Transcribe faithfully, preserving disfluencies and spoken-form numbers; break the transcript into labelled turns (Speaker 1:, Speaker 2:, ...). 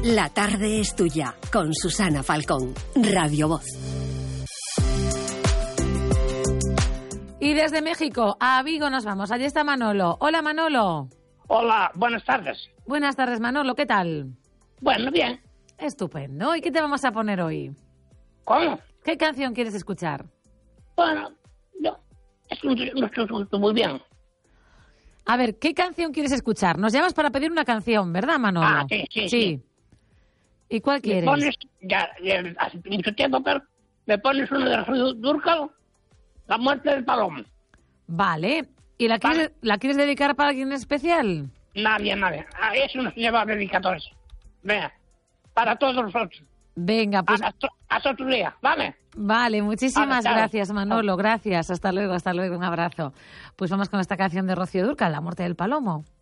Speaker 1: La tarde es tuya, con Susana Falcón, Radio Voz.
Speaker 2: Y desde México a Vigo nos vamos. Allí está Manolo. Hola, Manolo.
Speaker 3: Hola, buenas tardes.
Speaker 2: Buenas tardes, Manolo. ¿Qué tal?
Speaker 3: Bueno, bien.
Speaker 2: Estupendo. ¿Y qué te vamos a poner hoy?
Speaker 3: ¿Cómo?
Speaker 2: ¿Qué canción quieres escuchar?
Speaker 3: Bueno, yo es que no estoy muy bien.
Speaker 2: A ver, ¿qué canción quieres escuchar? Nos llamas para pedir una canción, ¿verdad, Manolo?
Speaker 3: Ah, sí, sí, sí.
Speaker 2: ¿Y cuál
Speaker 3: Me
Speaker 2: quieres?
Speaker 3: pones, ya, ya hace mucho tiempo, pero me pones una de Rocío Dúrcal, La muerte del palomo.
Speaker 2: Vale. ¿Y la quieres,
Speaker 3: Vale.
Speaker 2: la quieres dedicar para alguien especial?
Speaker 3: Nadie, nadie. Ah, eso no se lleva dedicatorias. Venga, para todos nosotros.
Speaker 2: Venga, pues...
Speaker 3: Hasta, hasta otro día, ¿vale?
Speaker 2: Vale, muchísimas
Speaker 3: Vale, chao.
Speaker 2: gracias, Manolo. Gracias. Hasta luego, hasta luego. Un abrazo. Pues vamos con esta canción de Rocío Dúrcal, La muerte del palomo.